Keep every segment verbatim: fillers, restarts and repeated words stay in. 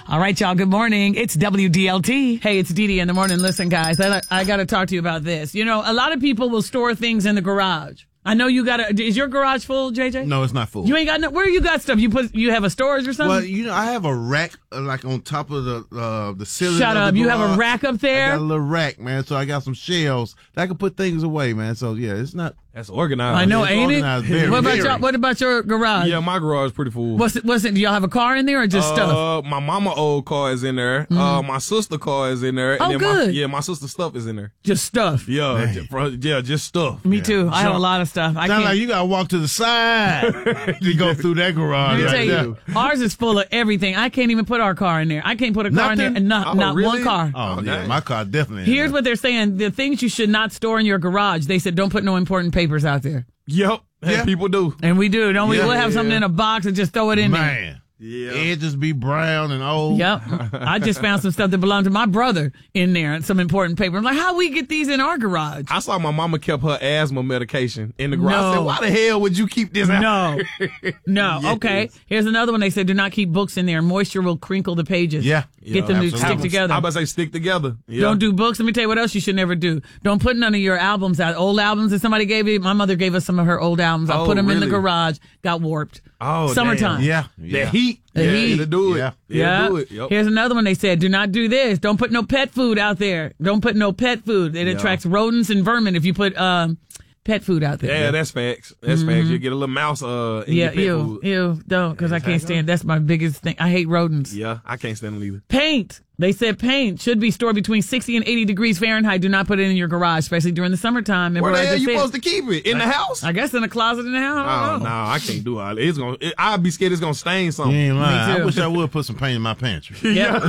All right, y'all. Good morning. It's W D L T. Hey, it's Dee Dee in the morning. Listen, guys, I, I got to talk to you about this. You know, a lot of people will store things in the garage. I know you got to. Is your garage full, J J? No, it's not full. You ain't got no. Where you got stuff? You put. You have a storage or something? Well, you know, I have a rack uh, like on top of the uh, the ceiling. Shut of up! the You have a garage. rack up there. I got a little rack, man. So I got some shelves that I can put things away, man. So yeah, it's not. That's organized. I know, It's ain't organized, it? very, what about very. y'all? What about your garage? Yeah, my garage is pretty full. What's it? What's it? Do y'all have a car in there or just uh, stuff? My mama old car is in there. Mm. Uh, my sister car is in there. Oh, and then good. My, yeah, my sister's stuff is in there. Just stuff. Yeah, just, yeah, just stuff. Me too. I have a Junk. lot of stuff. I Sound can't. like you gotta walk to the side to go through that garage. Let me right tell there. you, ours is full of everything. I can't even put our car in there. I can't put a car in there Nothing? and not, Oh, not really? one car. Oh, Oh, yeah, dang. my car definitely. in Here's there. what they're saying. The things you should not store in your garage. They said don't put no important papers out there. Yep. And Yeah. people do. And we do, don't we? Yeah. We'll have something Yeah. in a box and just throw it in there. Man, Yeah. edges be brown and old. Yep. I just found some stuff that belonged to my brother in there and some important paper. I'm like, how we get these in our garage? I saw my mama kept her asthma medication in the garage. I No. said, why the hell would you keep this out? No. No. Yes. Okay. Here's another one. They said do not keep books in there. Moisture will crinkle the pages. Yeah. Get them to absolutely. stick together. I about to say stick together. Yeah. Don't do books. Let me tell you what else you should never do. Don't put none of your albums out. Old albums that somebody gave you. My mother gave us some of her old albums. I Oh, put them in the really? garage. Got warped. Oh, Summertime. damn. Yeah, The yeah. heat. The yeah, heat. It'll do it. Yeah. It'll do it. Yep. Here's another one. They said, do not do this. Don't put no pet food out there. Don't put no pet food. It Yeah. attracts rodents and vermin if you put um, pet food out there. Yeah, that's facts. That's facts. You get a little mouse uh, in Yeah, your pet ew, food. ew, don't, because I can't stand. That's my biggest thing. I hate rodents. Yeah, I can't stand them either. Paint. They said paint should be stored between sixty and eighty degrees Fahrenheit. Do not put it in your garage, especially during the summertime. Remember Where what the I hell just you said? supposed to keep it? In the house? I guess in a closet in the house. I Oh don't no, know. I can't do all that. It's gonna. It, I'd be scared it's gonna stain You something. ain't lying. too. I wish I would put some paint in my pantry. Yeah.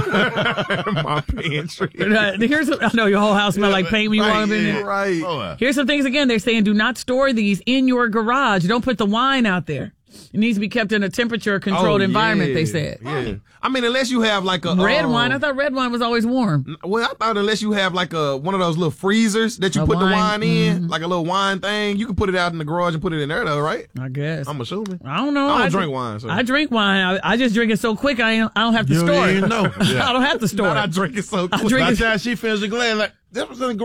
My pantry. Right. Here's what, I know your whole house smell like paint when you Right, walk up in yeah. there. Right. Oh, Here's some things again. They're saying do not store these in your garage. Don't put the wine out there. It needs to be kept in a temperature controlled Oh, environment, yeah. they said. Yeah. I mean, unless you have like a Red um, wine. I thought red wine was always warm. Well, I thought unless you have like a one of those little freezers that you A put wine, the wine in, mhm. like a little wine thing, you can put it out in the garage and put it in there, though, right? I guess. I'm assuming. I don't know. I don't I drink ju- wine, so I drink wine. I, I just drink it so quick I, ain't, I don't have to You store don't it. even know. I don't have to store Not I it. drink it so I quick. drink By it. the time she finishes the glass, like, this was in the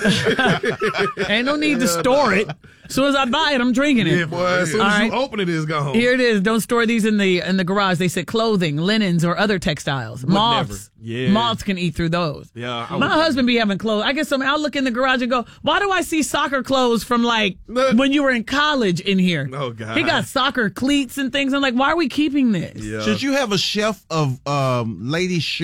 garage. Ain't no need to store it. As soon as I buy it, I'm drinking it. Yeah, boy, as soon All as right. you open it, it's gone. Here it is. Don't store these in the in the garage. They said clothing, linens, or other textiles. Moths. never. Yeah. Moths can eat through those. Yeah, I My would- husband be having clothes. I guess some. I'll look in the garage and go, why do I see soccer clothes from like when you were in college in here? Oh, God. He got soccer cleats and things. I'm like, why are we keeping this? Yeah. Should you have a shelf of um, ladies'